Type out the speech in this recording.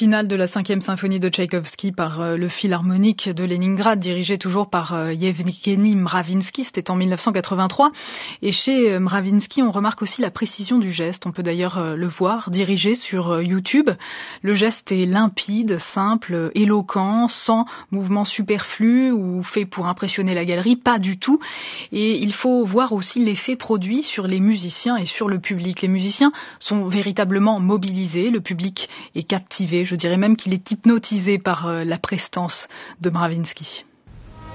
Finale de la 5e symphonie de Tchaïkovski par le Philharmonique de Leningrad, dirigé toujours par Yevgeny Mravinsky, c'était en 1983. Et chez Mravinsky, on remarque aussi la précision du geste. On peut d'ailleurs le voir dirigé sur YouTube. Le geste est limpide, simple, éloquent, sans mouvement superflu ou fait pour impressionner la galerie, pas du tout. Et il faut voir aussi l'effet produit sur les musiciens et sur le public. Les musiciens sont véritablement mobilisés, le public est captivé. Je dirais même qu'il est hypnotisé par la prestance de Mravinsky.